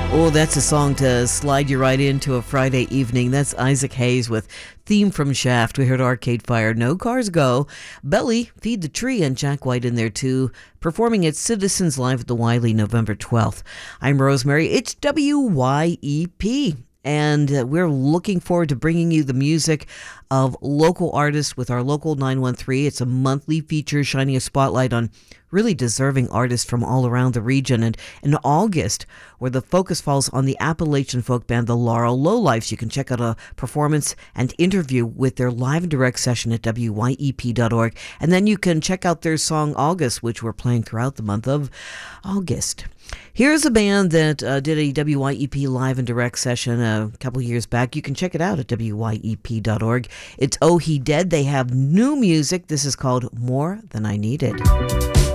Oh, that's a song to slide you right into a Friday evening. That's Isaac Hayes with Theme from Shaft. We heard Arcade Fire, No Cars Go, Belly, Feed the Tree, and Jack White in there too, performing at Citizens Live at the Wiley November 12th. I'm Rosemary. It's WYEP. And we're looking forward to bringing you the music of local artists with our Local 913. It's a monthly feature shining a spotlight on really deserving artists from all around the region. And in August, where the focus falls on the Appalachian folk band, the Laurel Lowlifes, you can check out a performance and interview with their live and direct session at wyep.org. And then you can check out their song August, which we're playing throughout the month of August. Here's a band that did a WYEP live and direct session a couple years back. You can check it out at wyep.org. It's Oh He Dead. They have new music. This is called More Than I Needed.